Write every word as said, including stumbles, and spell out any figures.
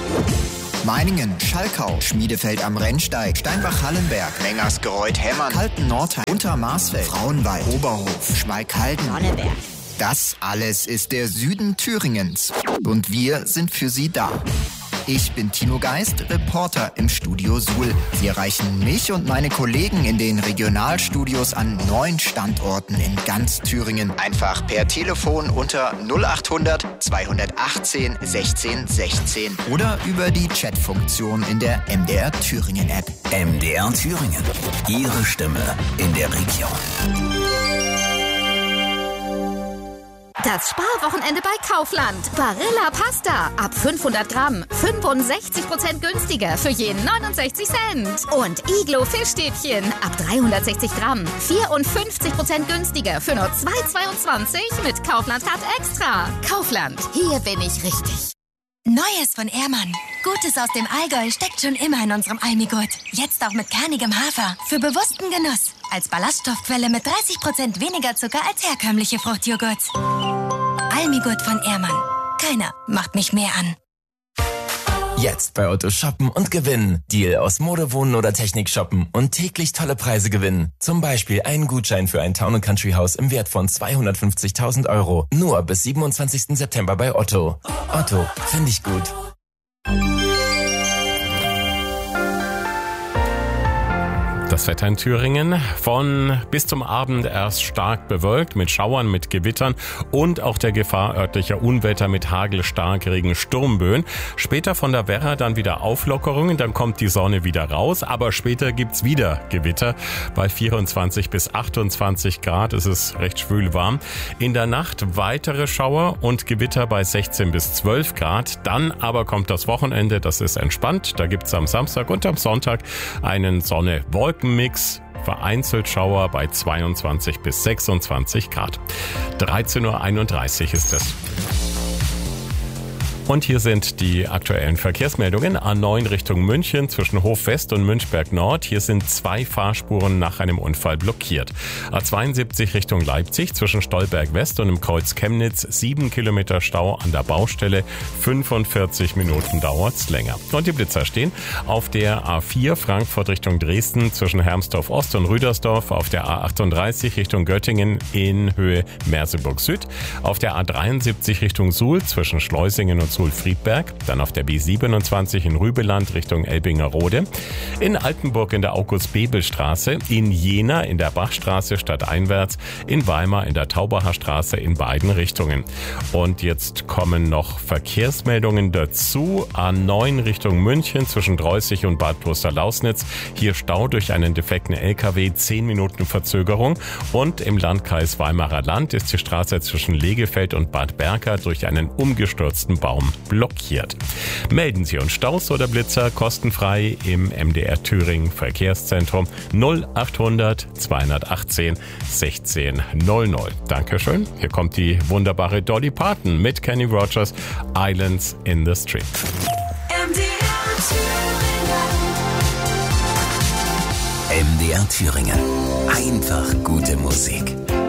Meiningen, Schalkau, Schmiedefeld am Rennsteig, Steinbach-Hallenberg, Mengersgereuth-Hemmern, Kalten-Nordheim, Untermarsfeld, Frauenwald, Oberhof, Schmalkalden, Sonneberg. Das alles ist der Süden Thüringens. Und wir sind für Sie da. Ich bin Tino Geist, Reporter im Studio Suhl. Sie erreichen mich und meine Kollegen in den Regionalstudios an neun Standorten in ganz Thüringen. Einfach per Telefon unter null achthundert zweihundertachtzehn sechzehn sechzehn oder über die Chatfunktion in der M D R Thüringen App. M D R Thüringen. Ihre Stimme in der Region. Das Sparwochenende bei Kaufland. Barilla Pasta. Ab fünfhundert Gramm. fünfundsechzig Prozent günstiger für jeden neunundsechzig Cent. Und Iglo Fischstäbchen. Ab dreihundertsechzig Gramm. vierundfünfzig Prozent günstiger für nur zwei Euro zweiundzwanzig mit Kaufland Card Extra. Kaufland. Hier bin ich richtig. Neues von Ehrmann. Gutes aus dem Allgäu steckt schon immer in unserem Almigurt. Jetzt auch mit kernigem Hafer. Für bewussten Genuss. Als Ballaststoffquelle mit dreißig Prozent weniger Zucker als herkömmliche Fruchtjoghurts. Almigurt von Ehrmann. Keiner macht mich mehr an. Jetzt bei Otto shoppen und gewinnen. Deal aus Mode, Wohnen oder Technik shoppen und täglich tolle Preise gewinnen. Zum Beispiel einen Gutschein für ein Town- und Country-Haus im Wert von zweihundertfünfzigtausend Euro. Nur bis siebenundzwanzigsten September bei Otto. Otto, finde ich gut. Das Wetter in Thüringen von bis zum Abend erst stark bewölkt mit Schauern, mit Gewittern und auch der Gefahr örtlicher Unwetter mit Hagel, Starkregen, Sturmböen. Später von der Werra dann wieder Auflockerungen, dann kommt die Sonne wieder raus, aber später gibt's wieder Gewitter. Bei vierundzwanzig bis achtundzwanzig Grad ist es recht schwül warm. In der Nacht weitere Schauer und Gewitter bei sechzehn bis zwölf Grad. Dann aber kommt das Wochenende, das ist entspannt. Da gibt's am Samstag und am Sonntag einen Sonne-Wolken Mix, vereinzelt Schauer bei zweiundzwanzig bis sechsundzwanzig Grad. dreizehn Uhr einunddreißig ist es. Und hier sind die aktuellen Verkehrsmeldungen. A neun Richtung München zwischen Hof West und Münchberg Nord. Hier sind zwei Fahrspuren nach einem Unfall blockiert. A zweiundsiebzig Richtung Leipzig zwischen Stolberg West und im Kreuz Chemnitz. Sieben Kilometer Stau an der Baustelle. fünfundvierzig Minuten dauert's länger. Und die Blitzer stehen auf der A vier Frankfurt Richtung Dresden zwischen Hermsdorf Ost und Rüdersdorf. Auf der A achtunddreißig Richtung Göttingen in Höhe Merseburg Süd. Auf der A dreiundsiebzig Richtung Suhl zwischen Schleusingen und Friedberg, dann auf der B siebenundzwanzig in Rübeland Richtung Elbingerode, in Altenburg in der August-Bebel-Straße, in Jena in der Bachstraße stadteinwärts, in Weimar in der Taubacher Straße in beiden Richtungen. Und jetzt kommen noch Verkehrsmeldungen dazu. A neun Richtung München zwischen Dreußig und Bad Klosterlausnitz. Hier Stau durch einen defekten L K W, zehn Minuten Verzögerung. Und im Landkreis Weimarer Land ist die Straße zwischen Legefeld und Bad Berka durch einen umgestürzten Baum blockiert. Melden Sie uns Staus oder Blitzer kostenfrei im M D R Thüringen Verkehrszentrum null achthundert zweihundertachtzehn sechzehn null null. Dankeschön. Hier kommt die wunderbare Dolly Parton mit Kenny Rogers, Islands in the Stream. M D R Thüringen. M D R Thüringen. Einfach gute Musik.